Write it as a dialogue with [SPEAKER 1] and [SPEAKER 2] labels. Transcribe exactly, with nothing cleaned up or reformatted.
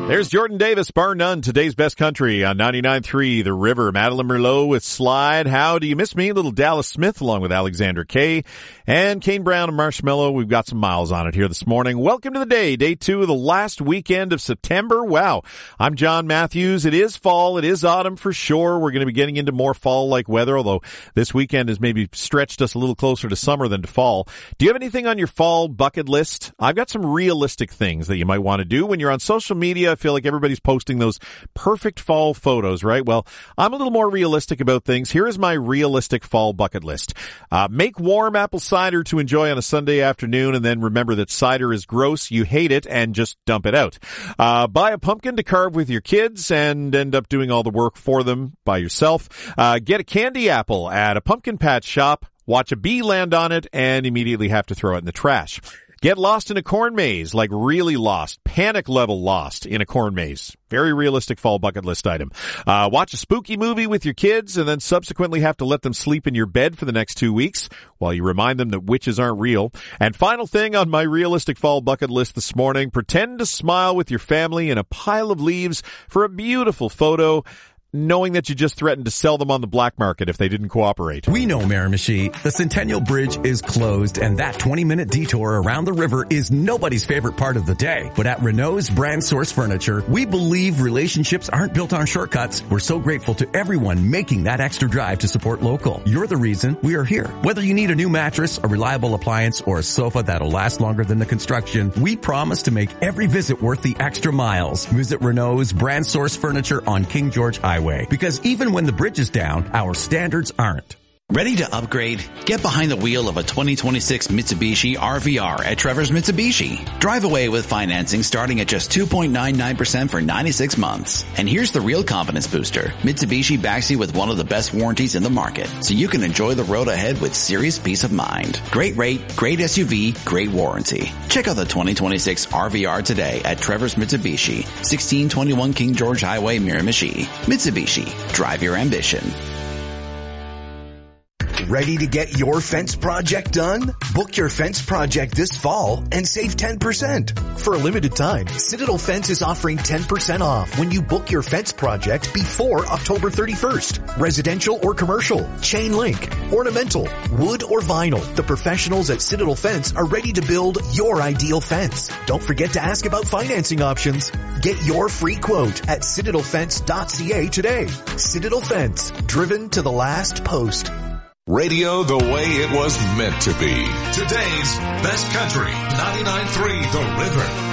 [SPEAKER 1] There's Jordan Davis, bar none, today's best country on ninety-nine point three The River. Madeline Merlot with Slide. How Do You Miss Me? Little Dallas Smith along with Alexander Kay and Kane Brown and Marshmallow. We've got some miles on it here this morning. Welcome to the day, day two of the last weekend of September. Wow. I'm John Matthews. It is fall. It is autumn for sure. We're going to be getting into more fall-like weather, although this weekend has maybe stretched us a little closer to summer than to fall. Do you have anything on your fall bucket list? I've got some realistic things that you might want to do. When you're on social media, I feel like everybody's posting those perfect fall photos, right? Well, I'm a little more realistic about things. Here is my realistic fall bucket list. Uh, make warm apple cider to enjoy on a Sunday afternoon, and then remember that cider is gross, you hate it, and just dump it out. Uh, buy a pumpkin to carve with your kids and end up doing all the work for them by yourself. Uh, get a candy apple at a pumpkin patch shop, watch a bee land on it, and immediately have to throw it in the trash. Get lost in a corn maze, like really lost, panic level lost in a corn maze. Very realistic fall bucket list item. Uh, watch a spooky movie with your kids and then subsequently have to let them sleep in your bed for the next two weeks while you remind them that witches aren't real. And final thing on my realistic fall bucket list this morning, pretend to smile with your family in a pile of leaves for a beautiful photo, knowing that you just threatened to sell them on the black market if they didn't cooperate.
[SPEAKER 2] We know, Miramichi, the Centennial Bridge is closed and that twenty-minute detour around the river is nobody's favorite part of the day. But at Renault's Brand Source Furniture, we believe relationships aren't built on shortcuts. We're so grateful to everyone making that extra drive to support local. You're the reason we are here. Whether you need a new mattress, a reliable appliance, or a sofa that'll last longer than the construction, we promise to make every visit worth the extra miles. Visit Renault's Brand Source Furniture on King George Highway. Because even when the bridge is down, our standards aren't.
[SPEAKER 3] Ready to upgrade? Get behind the wheel of a twenty twenty-six Mitsubishi R V R at Trevor's Mitsubishi. Drive away with financing starting at just two point nine nine percent for ninety-six months. And here's the real confidence booster. Mitsubishi backs you with one of the best warranties in the market, so you can enjoy the road ahead with serious peace of mind. Great rate, great S U V, great warranty. Check out the twenty twenty-six R V R today at Trevor's Mitsubishi, sixteen twenty-one King George Highway, Miramichi. Mitsubishi, drive your ambition.
[SPEAKER 4] Ready to get your fence project done? Book your fence project this fall and save ten percent. For a limited time, Citadel Fence is offering ten percent off when you book your fence project before October thirty-first. Residential or commercial, chain link, ornamental, wood or vinyl. The professionals at Citadel Fence are ready to build your ideal fence. Don't forget to ask about financing options. Get your free quote at citadel fence dot c a today. Citadel Fence, driven to the last post.
[SPEAKER 5] Radio the way it was meant to be. Today's best country, ninety-nine point three The River.